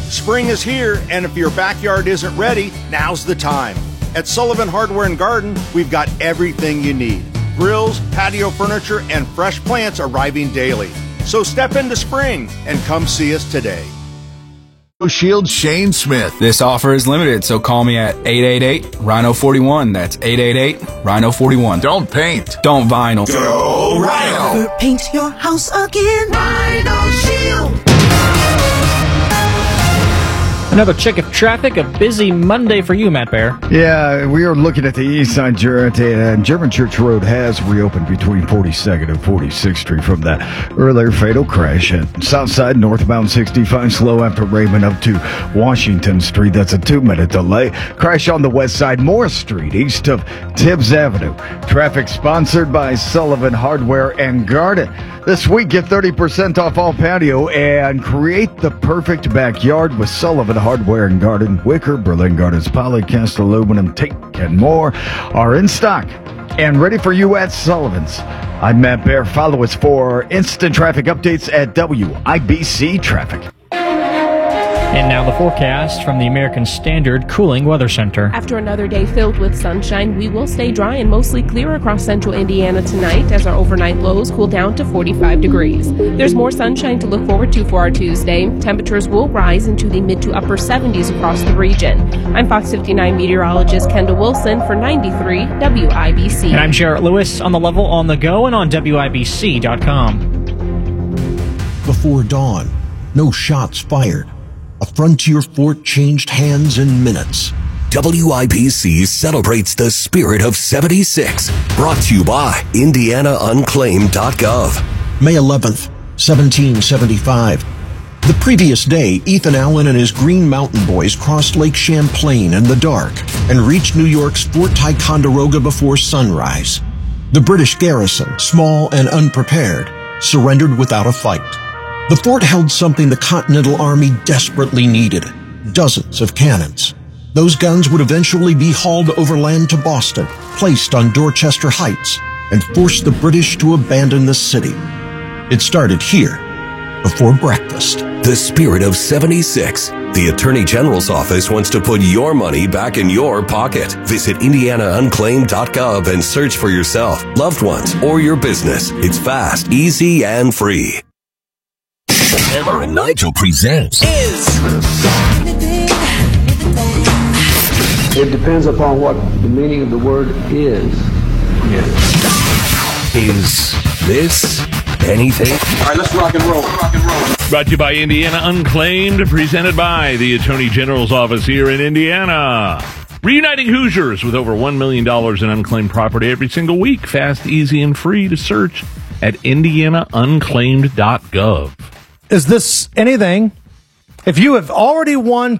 Spring is here, and if your backyard isn't ready, now's the time. At Sullivan Hardware and Garden, we've got everything you need. Grills, patio furniture, and fresh plants arriving daily. So step into spring and come see us today. Shield Shane Smith. This offer is limited, so call me at 888-RHINO-41. That's 888-RHINO-41. Don't paint. Don't vinyl. Go Rhino. Never paint your house again. Rhino Shield. Another check of traffic, a busy Monday for you, Matt Bear. Yeah, we are looking at the east side, and German Church Road has reopened between 42nd and 46th Street from that earlier fatal crash. At south side, northbound 65 slow after Raymond up to Washington Street. That's a 2-minute delay. Crash on the west side, Morris Street, east of Tibbs Avenue. Traffic sponsored by Sullivan Hardware and Garden. This week, get 30% off all patio and create the perfect backyard with Sullivan Hardware and Garden. Wicker, Berlin Gardens, polycast aluminum, teak, and more are in stock and ready for you at Sullivan's. I'm Matt Bear. Follow us for instant traffic updates at WIBC Traffic. And now the forecast from the American Standard Cooling Weather Center. After another day filled with sunshine, we will stay dry and mostly clear across central Indiana tonight as our overnight lows cool down to 45 degrees. There's more sunshine to look forward to for our Tuesday. Temperatures will rise into the mid to upper 70s across the region. I'm Fox 59 meteorologist Kendall Wilson for 93 WIBC. And I'm Jarrett Lewis on the level on the go and on WIBC.com. Before dawn, no shots fired. A frontier fort changed hands in minutes. WIBC celebrates the spirit of 76. Brought to you by IndianaUnclaimed.gov. May 11th, 1775. The previous day, Ethan Allen and his Green Mountain Boys crossed Lake Champlain in the dark and reached New York's Fort Ticonderoga before sunrise. The British garrison, small and unprepared, surrendered without a fight. The fort held something the Continental Army desperately needed, dozens of cannons. Those guns would eventually be hauled overland to Boston, placed on Dorchester Heights, and force the British to abandon the city. It started here, before breakfast. The spirit of 76. The Attorney General's office wants to put your money back in your pocket. Visit IndianaUnclaimed.gov and search for yourself, loved ones, or your business. It's fast, easy, and free. Hammer and Nigel presents It depends upon what the meaning of the word is. Is this anything? All right, let's rock and roll. Brought to you by Indiana Unclaimed, presented by the Attorney General's office here in Indiana. Reuniting Hoosiers with over $1 million in unclaimed property every single week. Fast, easy, and free to search at IndianaUnclaimed.gov. Is this anything? If you have already won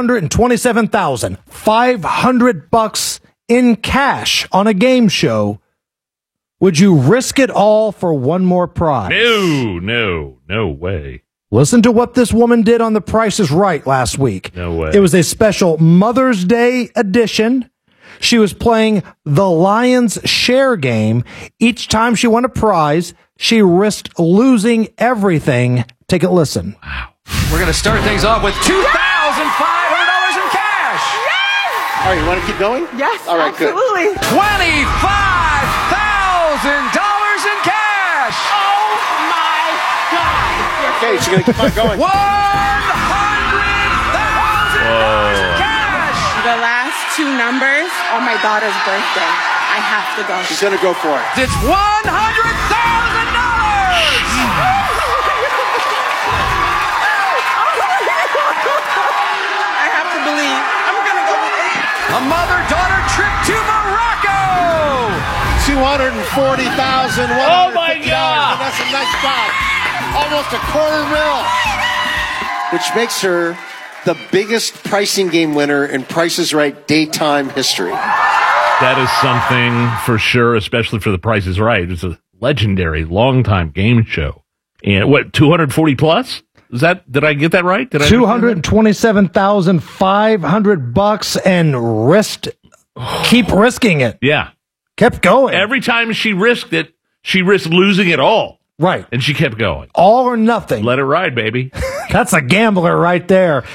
$227,500 in cash on a game show, would you risk it all for one more prize? No way. Listen to what this woman did on The Price is Right last week. No way. It was a special Mother's Day edition. She was playing the Lion's Share game. Each time she won a prize, she risked losing everything. Take a listen. Wow. We're going to start things off with $2,500 in cash. Yes! All right, you want to keep going? Yes, all right, absolutely. Good. $25,000 in cash. Oh, my God. Okay, so you're going to keep on going. $100,000 in cash. The last two numbers are my daughter's birthday. I have to go. She's going to go for it. It's $100,000. Believe. I'm gonna go with it. A mother-daughter trip to Morocco. $240,000. Oh my God! That's a nice spot. Almost $250,000. Which makes her the biggest pricing game winner in Price is Right daytime history. That is something for sure, especially for The Price is Right. It's a legendary, long-time game show. And what, 240 plus? Did I get that right? Did I $227,500 and keep risking it. Yeah. Kept going. Every time she risked it, she risked losing it all. Right. And she kept going. All or nothing. Let it ride, baby. That's a gambler right there.